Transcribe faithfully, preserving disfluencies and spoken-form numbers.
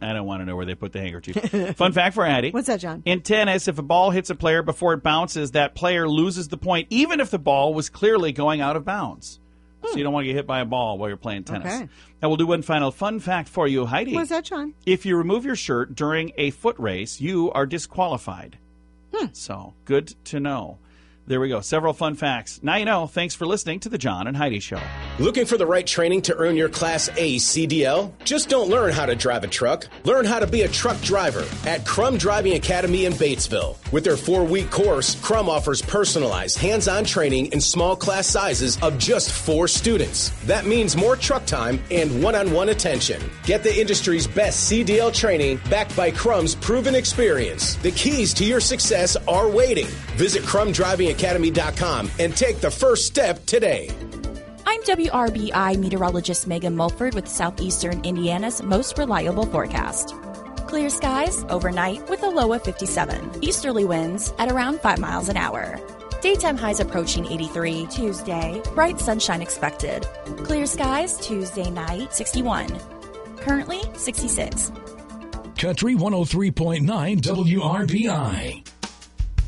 I don't want to know where they put the handkerchief. Fun fact for Addie. What's that, John? In tennis, if a ball hits a player before it bounces, that player loses the point, even if the ball was clearly going out of bounds. Hmm. So you don't want to get hit by a ball while you're playing tennis. Okay. Now we'll do one final fun fact for you, Heidi. What's that, John? If you remove your shirt during a foot race, you are disqualified. Hmm. So, good to know. There we go. Several fun facts. Now you know. Thanks for listening to the John and Heidi Show. Looking for the right training to earn your Class A C D L? Just don't learn how to drive a truck. Learn how to be a truck driver at Crum Driving Academy in Batesville. With their four-week course, Crum offers personalized, hands-on training in small class sizes of just four students. That means more truck time and one-on-one attention. Get the industry's best C D L training backed by Crum's proven experience. The keys to your success are waiting. Visit crum driving academy dot com and take the first step today. I'm W R B I meteorologist Megan Mulford with Southeastern Indiana's most reliable forecast. Clear skies overnight with a low of fifty-seven. Easterly winds at around five miles an hour. Daytime highs approaching eighty-three. Tuesday, bright sunshine expected. Clear skies Tuesday night, sixty-one. Currently, sixty-six. Country one oh three point nine W R B I.